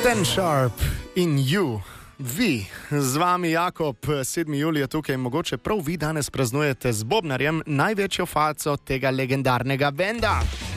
Ten Sharp in You. Vi, z vami Jakob, 7. julija tukaj, mogoče prav vi danes praznujete z bobnarjem največjo faco tega legendarnega benda.